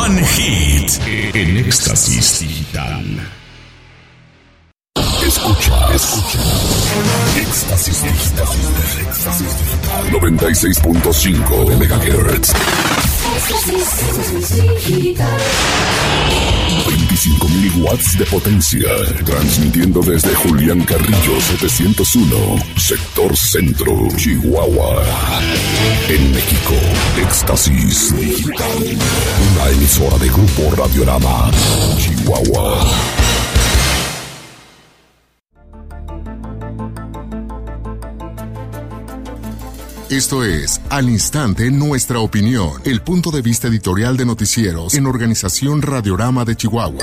One Hit en Éxtasis Digital. Escucha. Éxtasis Digital. 96.5 de MHz. 25.000 watts de potencia. Transmitiendo desde Julián Carrillo 701, Sector Centro, Chihuahua. En México, Éxtasis Digital. Una emisora de Grupo Radiorama, Chihuahua. Esto es Al Instante Nuestra Opinión, el punto de vista editorial de noticieros en Organización Radiorama de Chihuahua.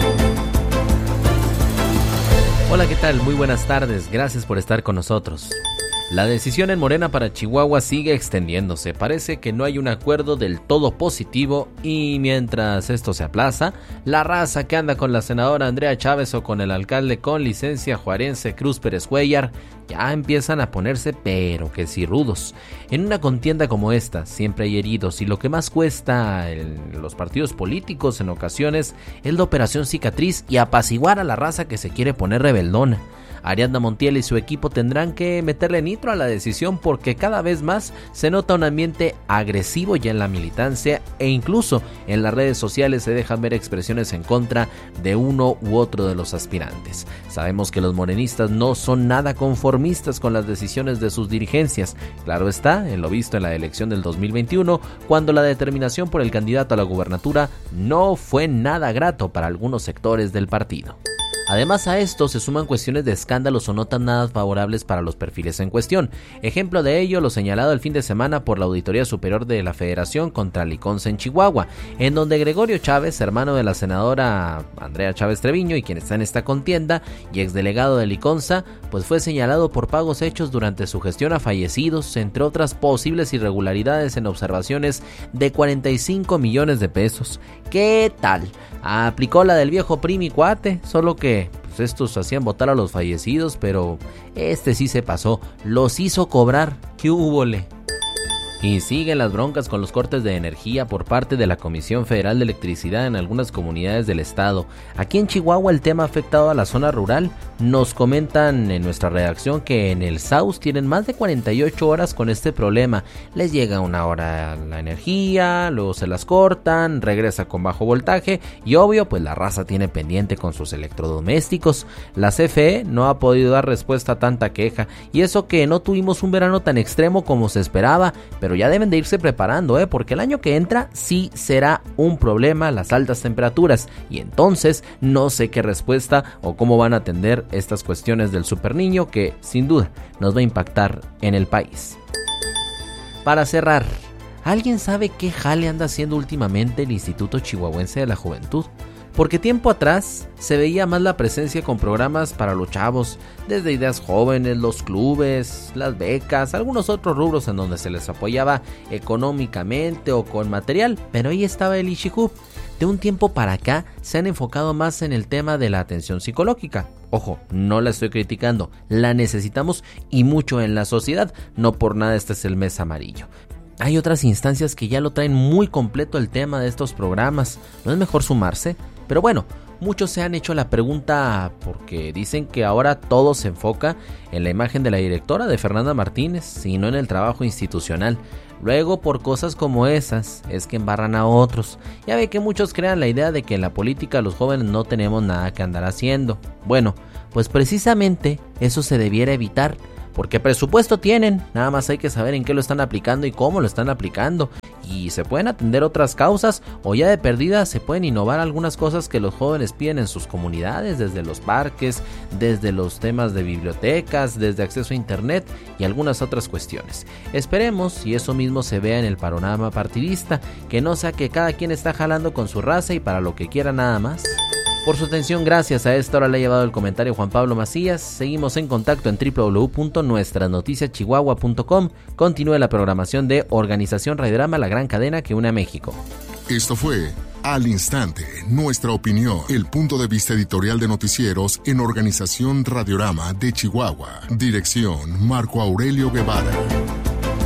Hola, ¿qué tal? Muy buenas tardes, gracias por estar con nosotros. La decisión en Morena para Chihuahua sigue extendiéndose. Parece que no hay un acuerdo del todo positivo y mientras esto se aplaza, la raza que anda con la senadora Andrea Chávez o con el alcalde con licencia juarense Cruz Pérez Cuellar ya empiezan a ponerse pero que sí rudos. En una contienda como esta siempre hay heridos y lo que más cuesta en los partidos políticos en ocasiones es la operación cicatriz y apaciguar a la raza que se quiere poner rebeldona. Ariadna Montiel y su equipo tendrán que meterle nitro a la decisión porque cada vez más se nota un ambiente agresivo ya en la militancia e incluso en las redes sociales se dejan ver expresiones en contra de uno u otro de los aspirantes. Sabemos que los morenistas no son nada conformistas con las decisiones de sus dirigencias. Claro está, en lo visto en la elección del 2021, cuando la determinación por el candidato a la gubernatura no fue nada grato para algunos sectores del partido. Además a esto se suman cuestiones de escándalos o no tan nada favorables para los perfiles en cuestión. Ejemplo de ello lo señalado el fin de semana por la Auditoría Superior de la Federación contra Liconza en Chihuahua, en donde Gregorio Chávez, hermano de la senadora Andrea Chávez Treviño y quien está en esta contienda y exdelegado de Liconza, pues fue señalado por pagos hechos durante su gestión a fallecidos, entre otras posibles irregularidades en observaciones de 45 millones de pesos. ¿Qué tal? Aplicó la del viejo primi cuate, solo que pues estos hacían votar a los fallecidos, pero este sí se pasó, los hizo cobrar. ¿Qué húbole? Y siguen las broncas con los cortes de energía por parte de la Comisión Federal de Electricidad en algunas comunidades del estado. Aquí en Chihuahua el tema ha afectado a la zona rural. Nos comentan en nuestra redacción que en el SAUS tienen más de 48 horas con este problema. Les llega una hora la energía, luego se las cortan, regresa con bajo voltaje y obvio pues la raza tiene pendiente con sus electrodomésticos. La CFE no ha podido dar respuesta a tanta queja y eso que no tuvimos un verano tan extremo como se esperaba, pero ya deben de irse preparando, porque el año que entra sí será un problema las altas temperaturas y entonces no sé qué respuesta o cómo van a atender estas cuestiones del super niño que sin duda nos va a impactar en el país. Para cerrar, ¿alguien sabe qué jale anda haciendo últimamente el Instituto Chihuahuense de la Juventud? Porque tiempo atrás se veía más la presencia con programas para los chavos, desde ideas jóvenes, los clubes, las becas, algunos otros rubros en donde se les apoyaba económicamente o con material, pero ahí estaba el Ishihub. De un tiempo para acá se han enfocado más en el tema de la atención psicológica. Ojo, no la estoy criticando, la necesitamos y mucho en la sociedad, no por nada este es el mes amarillo. Hay otras instancias que ya lo traen muy completo el tema de estos programas, ¿no es mejor sumarse? Pero bueno, muchos se han hecho la pregunta porque dicen que ahora todo se enfoca en la imagen de la directora de Fernanda Martínez y no en el trabajo institucional. Luego por cosas como esas es que embarran a otros. Ya ve que muchos crean la idea de que en la política los jóvenes no tenemos nada que andar haciendo. Bueno, pues precisamente eso se debiera evitar. Porque presupuesto tienen, nada más hay que saber en qué lo están aplicando y cómo lo están aplicando. Y se pueden atender otras causas o ya de perdida se pueden innovar algunas cosas que los jóvenes piden en sus comunidades, desde los parques, desde los temas de bibliotecas, desde acceso a internet y algunas otras cuestiones. Esperemos y eso mismo se vea en el panorama partidista, que no sea que cada quien está jalando con su raza y para lo que quiera nada más. Por su atención, gracias. A esta hora le ha llevado el comentario Juan Pablo Macías. Seguimos en contacto en www.nuestranoticiaschihuahua.com. Continúe la programación de Organización Radiorama, la gran cadena que une a México. Esto fue Al Instante, Nuestra Opinión, el punto de vista editorial de noticieros en Organización Radiorama de Chihuahua. Dirección Marco Aurelio Guevara.